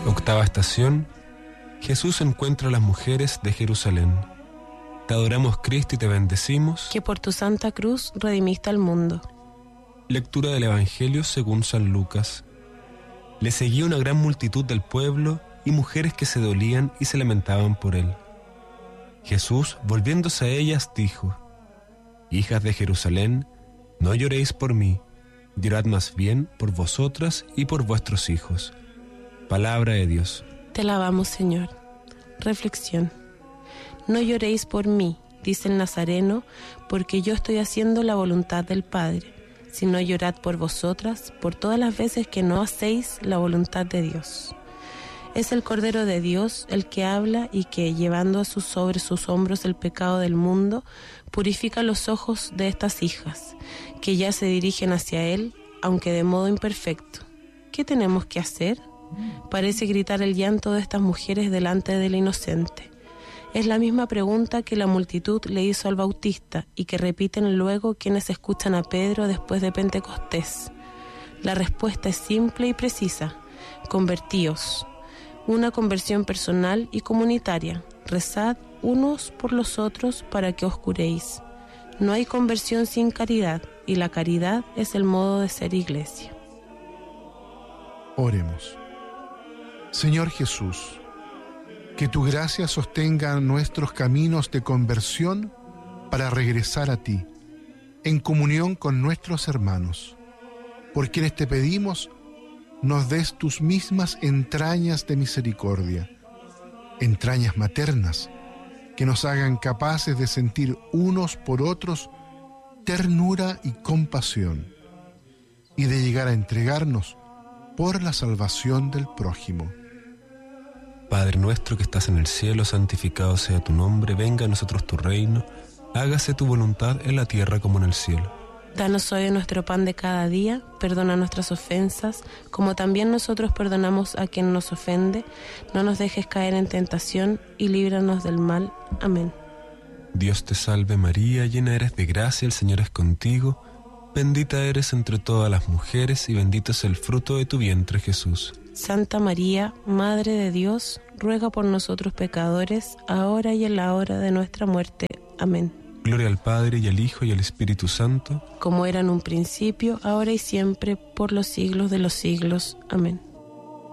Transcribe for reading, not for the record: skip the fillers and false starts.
Octava estación. Jesús encuentra a las mujeres de Jerusalén. Te adoramos, Cristo, y te bendecimos, que por tu santa cruz redimiste al mundo. Lectura del Evangelio según San Lucas. Le seguía una gran multitud del pueblo y mujeres que se dolían y se lamentaban por él. Jesús, volviéndose a ellas, dijo: Hijas de Jerusalén, no lloréis por mí, llorad más bien por vosotras y por vuestros hijos. Palabra de Dios. Te alabamos, Señor. Reflexión. No lloréis por mí, dice el Nazareno, porque yo estoy haciendo la voluntad del Padre, sino llorad por vosotras, por todas las veces que no hacéis la voluntad de Dios. Es el Cordero de Dios el que habla y que, llevando sobre sus hombros el pecado del mundo, purifica los ojos de estas hijas, que ya se dirigen hacia Él, aunque de modo imperfecto. ¿Qué tenemos que hacer? Parece gritar el llanto de estas mujeres delante del inocente. Es la misma pregunta que la multitud le hizo al Bautista y que repiten luego quienes escuchan a Pedro después de Pentecostés. La respuesta es simple y precisa: convertíos. Una conversión personal y comunitaria. Rezad unos por los otros para que os curéis. No hay conversión sin caridad, y la caridad es el modo de ser iglesia. Oremos. Señor Jesús, que tu gracia sostenga nuestros caminos de conversión para regresar a ti, en comunión con nuestros hermanos, por quienes te pedimos nos des tus mismas entrañas de misericordia, entrañas maternas, que nos hagan capaces de sentir unos por otros ternura y compasión, y de llegar a entregarnos por la salvación del prójimo. Padre nuestro que estás en el cielo, santificado sea tu nombre, venga a nosotros tu reino, hágase tu voluntad en la tierra como en el cielo. Danos hoy nuestro pan de cada día, perdona nuestras ofensas, como también nosotros perdonamos a quien nos ofende. No nos dejes caer en tentación y líbranos del mal. Amén. Dios te salve María, llena eres de gracia, el Señor es contigo. Bendita eres entre todas las mujeres y bendito es el fruto de tu vientre, Jesús. Santa María, Madre de Dios, ruega por nosotros pecadores, ahora y en la hora de nuestra muerte. Amén. Gloria al Padre, y al Hijo, y al Espíritu Santo, como era en un principio, ahora y siempre, por los siglos de los siglos. Amén.